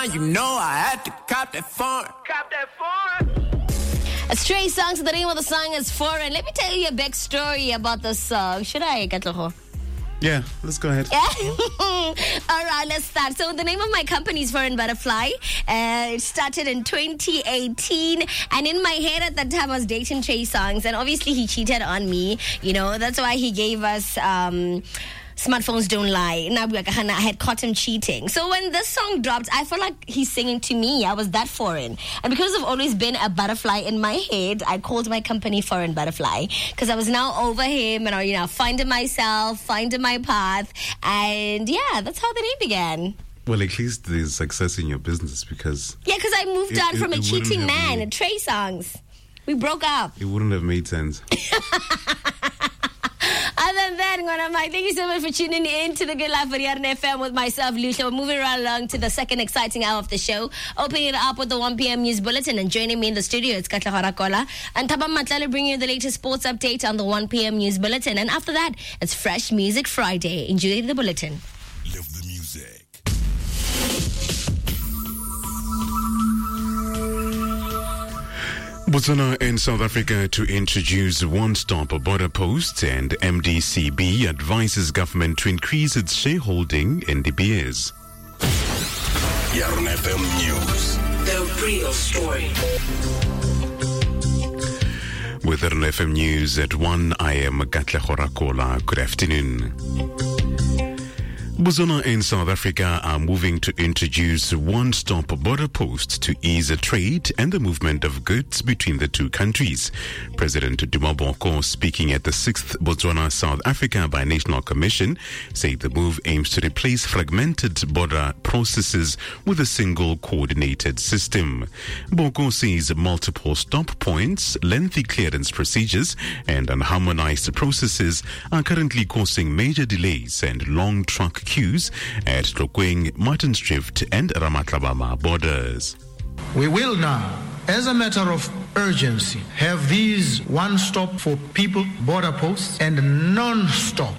you know I had to cop that foreign. Trey Songz, the name of the song is Foreign. Let me tell you a backstory about the song. Should I, Katloho? Yeah, let's go ahead. All right, let's start. So the name of my company is Foreign Butterfly. It started in 2018. And in my head at that time, I was dating Trey Songz. And obviously, he cheated on me. You know, that's why he gave us... Smartphones Don't Lie. I had caught him cheating. So when this song dropped, I felt like he's singing to me. I was that foreign. And because I've always been a butterfly in my head, I called my company Foreign Butterfly. Because I was now over him and, finding myself, finding my path. And yeah, that's how the name began. Well, at least there's success in your business because... Yeah, because I moved on from a cheating man, Trey Songz. We broke up. It wouldn't have made sense. Other than that, thank you so much for tuning in to the Good Life for Yarn FM with myself, Lucia. We're moving right along to the second exciting hour of the show. Opening it up with the 1 p.m. news bulletin, and joining me in the studio, it's Katla Horakola and Tabam Matlala bringing you the latest sports update on the 1 p.m. news bulletin. And after that, it's Fresh Music Friday. Enjoy the bulletin. Love the music. Botswana and South Africa to introduce one-stop border posts, and MDCB advises government to increase its shareholding in De Beers. Yarn FM News. The real story. With Yarn FM News at 1, I am Katle Horakola. Good afternoon. Botswana and South Africa are moving to introduce one-stop border posts to ease trade and the movement of goods between the two countries. President Duma Boko, speaking at the 6th Botswana-South Africa Binational Commission, said the move aims to replace fragmented border processes with a single coordinated system. Boko says multiple stop points, lengthy clearance procedures, and unharmonized processes are currently causing major delays and long truck queues at Tlokweng, Martinsdrift and Ramatlabama borders. We will now, as a matter of urgency, have these one-stop for people border posts and non-stop